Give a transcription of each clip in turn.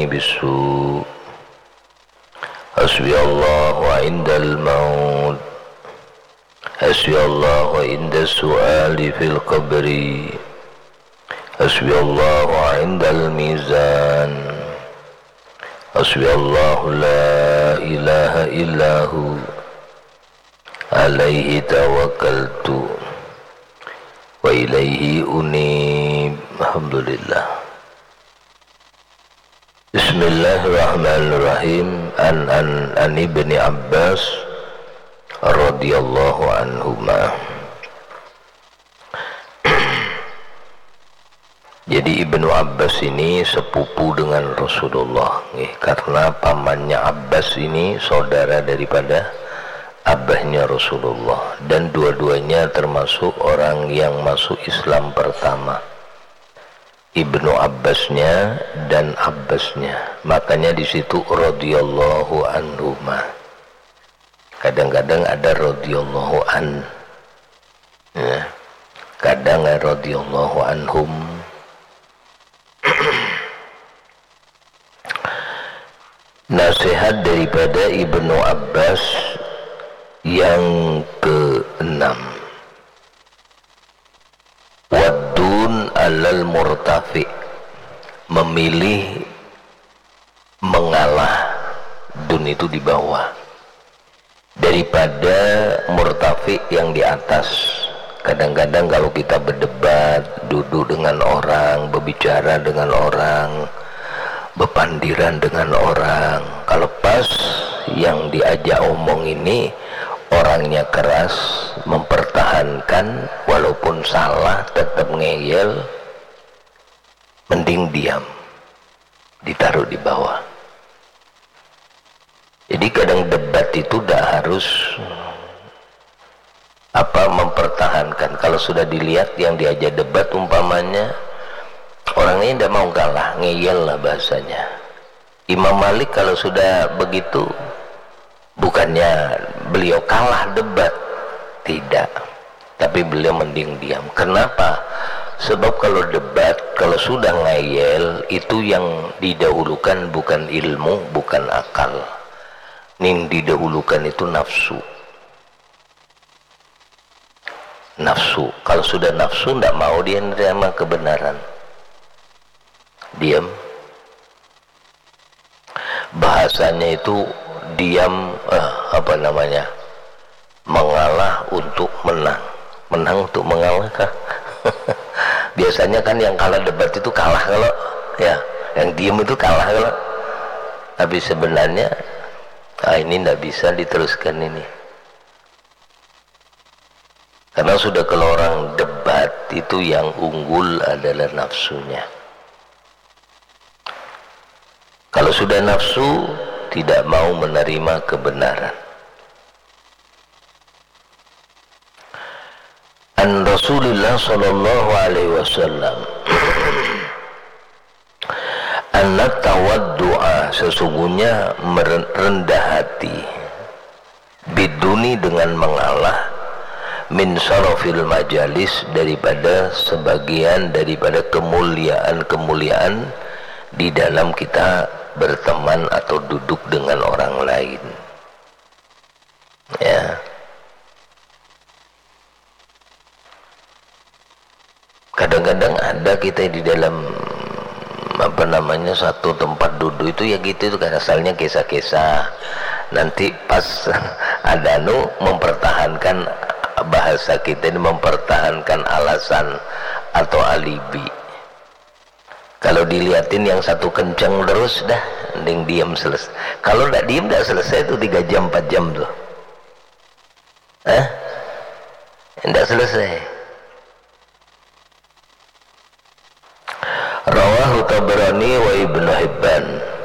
بالسوء حسبي الله عند الموت حسبي الله عند السؤال في القبر حسبي الله عند الميزان حسبي الله لا إله إلا هو عليه توكلت وإليه أنيب. Alhamdulillah. Bismillahirrahmanirrahim. An Ibni Abbas radhiyallahu anhuma. Jadi Ibnu Abbas ini sepupu dengan Rasulullah, karena pamannya Abbas ini saudara daripada abahnya Rasulullah, dan dua-duanya termasuk orang yang masuk Islam pertama, Ibnu Abbasnya dan Abbasnya. Makanya di situ radhiyallahu anhuma. Kadang-kadang ada radhiyallahu an, ya. Kadang radhiyallahu anhum. Nasihat daripada Ibnu Abbas yang ke-6, wadun alal murtafi, memilih mengalah, dun itu di bawah, daripada murtafi yang di atas. Kadang-kadang kalau kita berdebat, duduk dengan orang, berbicara dengan orang, berpandiran dengan orang, kalau pas yang diajak omong ini orangnya keras, mempertahankan, walaupun salah tetap ngeyel, mending diam, ditaruh di bawah. Jadi kadang debat itu tidak harus mempertahankan. Kalau sudah dilihat yang diajak debat umpamanya orang ini tidak mau kalah, ngeyel lah bahasanya. Imam Malik kalau sudah begitu, bukannya beliau kalah debat, tidak, tapi beliau mending diam. Kenapa? Sebab kalau debat, kalau sudah ngeyel, itu yang didahulukan bukan ilmu, bukan akal. Yang didahulukan itu nafsu. Nafsu. Kalau sudah nafsu, tidak mau dia menerima kebenaran, diam. Bahasanya itu diam, mengalah untuk menang. Menang untuk mengalah kah? Biasanya kan yang kalah debat itu kalah kalau, ya, yang diam itu kalah kalau. Tapi sebenarnya ini tidak bisa diteruskan ini. Karena sudah kalau orang debat itu yang unggul adalah nafsunya. Kalau sudah nafsu, tidak mau menerima kebenaran. An Rasulullah sallallahu alaihi wasallam anna tawaddu'a, sesungguhnya merendah hati, biduni dengan mengalah, min syarafil majalis, daripada sebagian daripada kemuliaan-kemuliaan di dalam kita berteman atau duduk dengan orang lain, ya. Kadang-kadang ada kita di dalam satu tempat duduk itu ya gitu, itu kan asalnya kisah-kisah, nanti pas ada mempertahankan bahasa kita ini, mempertahankan alasan atau alibi. Kalau dilihatin yang satu kencang terus, dah mending diam selesai. Kalau tidak diam tidak selesai itu 3 jam 4 jam tuh, tidak selesai. Rawahu Tabrani wa Ibnu Hibban.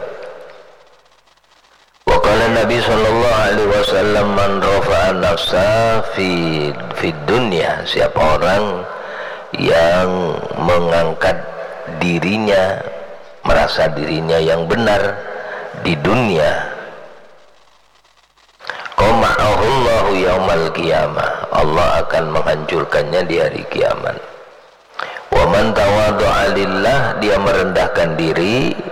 Wa qala Nabi sallallahu alaihi wasallam, man rafa'a nafsa fi dunya, siapa orang yang mengangkat dirinya, merasa dirinya yang benar di dunia, qama'ahullahu yaumal qiyamah, Allah akan menghancurkannya di hari kiamat. Wa man tawaddu'a lillah, dia merendahkan diri